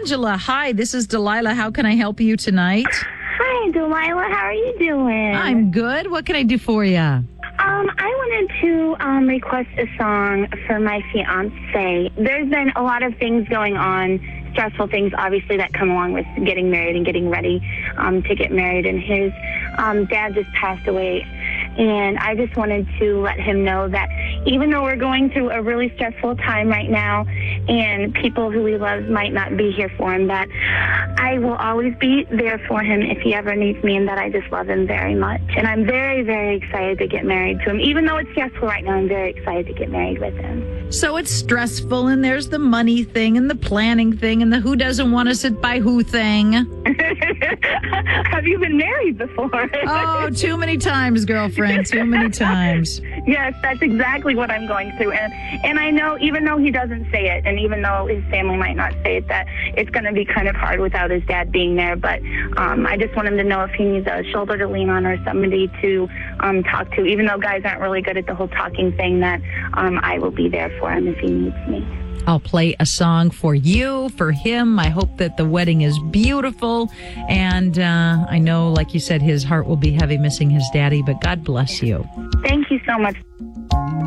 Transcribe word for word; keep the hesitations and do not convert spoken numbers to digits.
Angela, hi, this is Delilah. How can I help you tonight? Hi, Delilah. How are you doing? I'm good. What can I do for you? Um, I wanted to um, request a song for my fiance. There's been a lot of things going on, stressful things, obviously, that come along with getting married and getting ready um, to get married. And his um, dad just passed away. And I just wanted to let him know that even though we're going through a really stressful time right now and people who he loves might not be here for him, that I will always be there for him if he ever needs me, and that I just love him very much. And I'm very, very excited to get married to him. Even though it's stressful right now, I'm very excited to get married with him. So it's stressful, and there's the money thing and the planning thing and the who doesn't want to sit by who thing. Have you been married before? Oh, too many times, girlfriend, too many times. Yes, that's exactly what I'm going through. And and I know, even though he doesn't say it, and even though his family might not say it, that it's going to be kind of hard without his dad being there. But um, I just want him to know if he needs a shoulder to lean on or somebody to um, talk to, even though guys aren't really good at the whole talking thing, that um, I will be there for him if he needs me. I'll play a song for you, for him. I hope that the wedding is beautiful. And uh, I know, like you said, his heart will be heavy missing his daddy, but God bless you. Thank you so much.